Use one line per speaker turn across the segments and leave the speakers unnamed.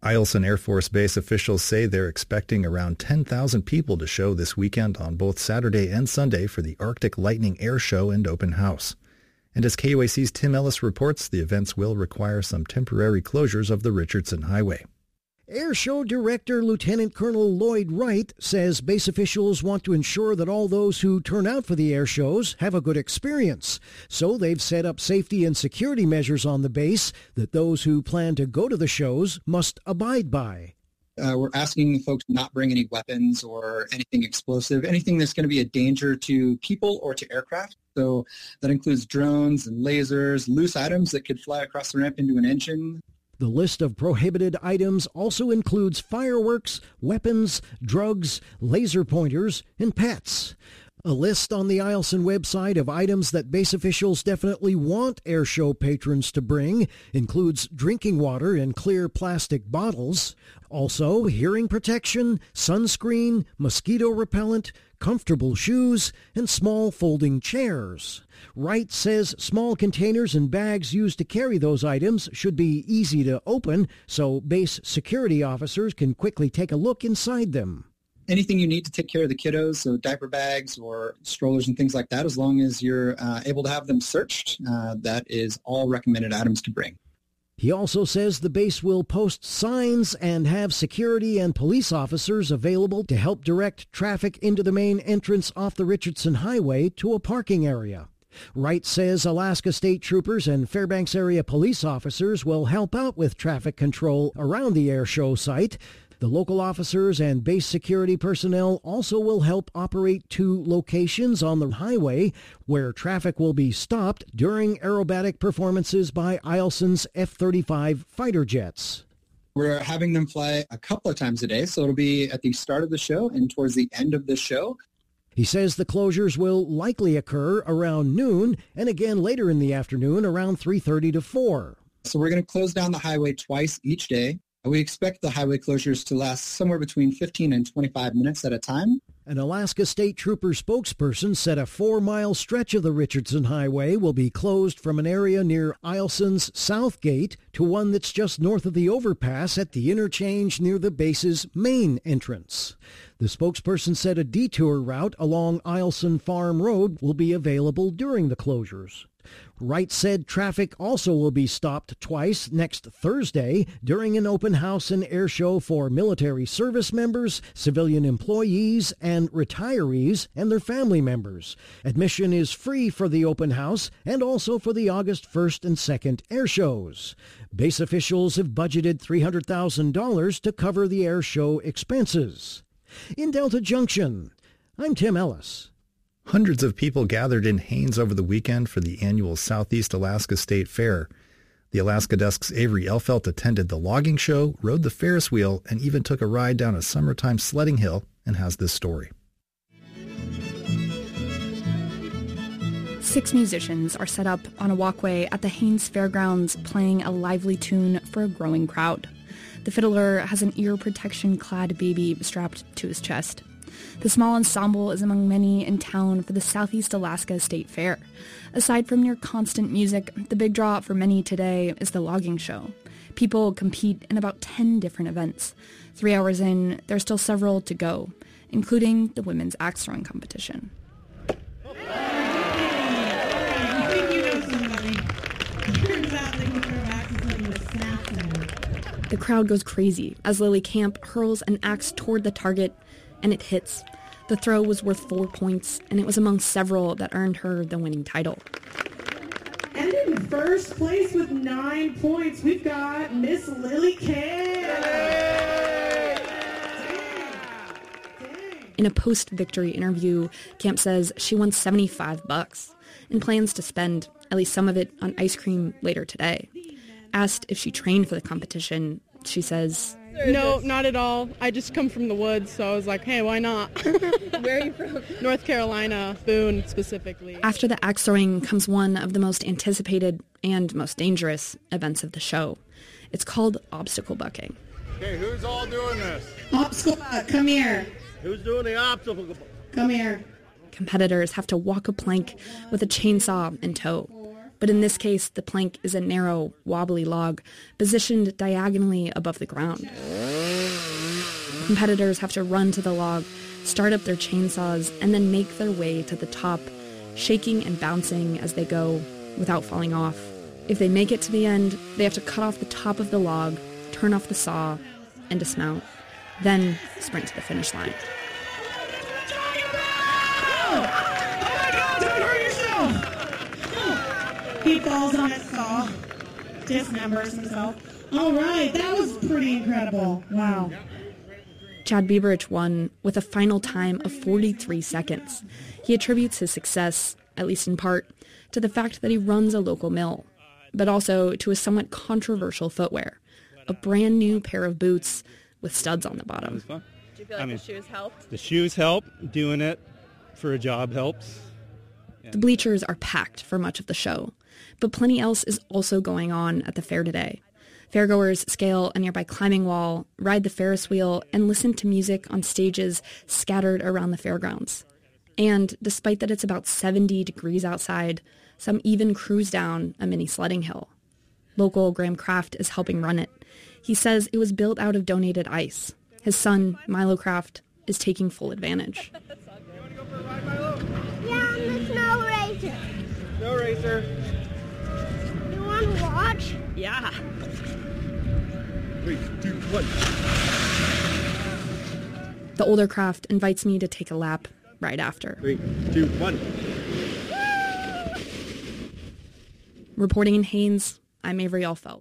Eielson Air Force Base officials say they're expecting around 10,000 people to show this weekend on both Saturday and Sunday for the Arctic Lightning Air Show and Open House. And as KUAC's Tim Ellis reports, the events will require some temporary closures of the Richardson Highway.
Air Show Director Lieutenant Colonel Lloyd Wright says base officials want to ensure that all those who turn out for the air shows have a good experience. So they've set up safety and security measures on the base that those who plan to go to the shows must abide by.
We're asking folks not bring any weapons or anything explosive, anything that's going to be a danger to people or to aircraft. So that includes drones and lasers, loose items that could fly across the ramp into an engine.
The list of prohibited items also includes fireworks, weapons, drugs, laser pointers, and pets. A list on the Eielson website of items that base officials definitely want air show patrons to bring includes drinking water in clear plastic bottles, also hearing protection, sunscreen, mosquito repellent, comfortable shoes, and small folding chairs. Wright says small containers and bags used to carry those items should be easy to open so base security officers can quickly take a look inside them.
Anything you need to take care of the kiddos, so diaper bags or strollers and things like that, as long as you're able to have them searched, that is all recommended items to bring.
He also says the base will post signs and have security and police officers available to help direct traffic into the main entrance off the Richardson Highway to a parking area. Wright says Alaska State Troopers and Fairbanks area police officers will help out with traffic control around the air show site. The local officers and base security personnel also will help operate 2 locations on the highway where traffic will be stopped during aerobatic performances by Eielson's F-35 fighter jets.
We're having them fly a couple of times a day, so it'll be at the start of the show and towards the end of the show.
He says the closures will likely occur around noon and again later in the afternoon around 3:30 to 4.
So we're going to close down the highway twice each day. We expect the highway closures to last somewhere between 15 and 25 minutes at a time.
An Alaska State Trooper spokesperson said a 4-mile stretch of the Richardson Highway will be closed from an area near Eielson's South Gate to one that's just north of the overpass at the interchange near the base's main entrance. The spokesperson said a detour route along Eielson Farm Road will be available during the closures. Wright said traffic also will be stopped twice next Thursday during an open house and air show for military service members, civilian employees, and retirees and their family members. Admission is free for the open house and also for the August 1st and 2nd air shows. Base officials have budgeted $300,000 to cover the air show expenses. In Delta Junction, I'm Tim Ellis.
Hundreds of people gathered in Haines over the weekend for the annual Southeast Alaska State Fair. The Alaska Desk's Avery Elfelt attended the logging show, rode the Ferris wheel, and even took a ride down a summertime sledding hill and has this story.
6 musicians are set up on a walkway at the Haines Fairgrounds playing a lively tune for a growing crowd. The fiddler has an ear protection-clad baby strapped to his chest. The small ensemble is among many in town for the Southeast Alaska State Fair. Aside from near constant music, the big draw for many today is the logging show. People compete in about 10 different events. 3 hours in, there are still several to go, including the women's axe throwing competition. The crowd goes crazy as Lily Camp hurls an axe toward the target, and it hits. The throw was worth 4 points, and it was among several that earned her the winning title.
And in first place with 9 points, we've got Miss Lily Camp.
In a post-victory interview, Camp says she won $75 and plans to spend at least some of it on ice cream later today. Asked if she trained for the competition, she says,
"No, not at all. I just come from the woods, so I was like, hey, why not?"
Where are you from?
North Carolina, Boone specifically.
After the axe throwing comes one of the most anticipated and most dangerous events of the show. It's called obstacle bucking.
Okay, who's all doing this?
Obstacle buck, come here.
Who's doing the obstacle buck?
Come here.
Competitors have to walk a plank with a chainsaw in tow. But in this case, the plank is a narrow, wobbly log positioned diagonally above the ground. Competitors have to run to the log, start up their chainsaws, and then make their way to the top, shaking and bouncing as they go without falling off. If they make it to the end, they have to cut off the top of the log, turn off the saw, and dismount. Then sprint to the finish line.
He falls on his saw, dismembers himself. All right, that was pretty incredible. Wow.
Chad Bieberich won with a final time of 43 seconds. He attributes his success, at least in part, to the fact that he runs a local mill, but also to his somewhat controversial footwear, a brand new pair of boots with studs on the bottom.
It was fun.
Do you feel like the shoes helped?
The shoes help. Doing it for a job helps.
The bleachers are packed for much of the show, but plenty else is also going on at the fair today. Fairgoers scale a nearby climbing wall, ride the Ferris wheel, and listen to music on stages scattered around the fairgrounds. And despite that it's about 70 degrees outside, some even cruise down a mini sledding hill. Local Graham Kraft is helping run it. He says it was built out of donated ice. His son, Milo Kraft, is taking full advantage.
Yeah, I'm the snow racer.
Snow racer.
You want to watch?
Yeah.
3, 2, 1.
The older Kraft invites me to take a lap right after.
3, 2, 1.
Reporting in Haines, I'm Avery Alfelt.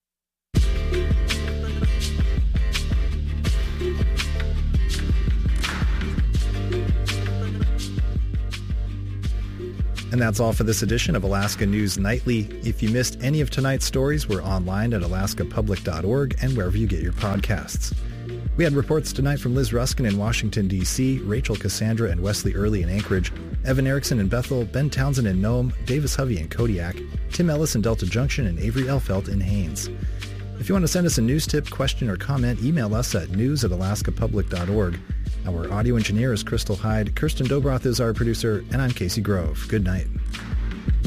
And that's all for this edition of Alaska News Nightly. If you missed any of tonight's stories, we're online at alaskapublic.org and wherever you get your podcasts. We had reports tonight from Liz Ruskin in Washington, D.C., Rachel Cassandra and Wesley Early in Anchorage, Evan Erickson in Bethel, Ben Townsend in Nome, Davis Hovey in Kodiak, Tim Ellis in Delta Junction, and Avery Elfelt in Haines. If you want to send us a news tip, question, or comment, email us at news@alaskapublic.org. Our audio engineer is Crystal Hyde, Kirsten Dobroth is our producer, and I'm Casey Grove. Good night.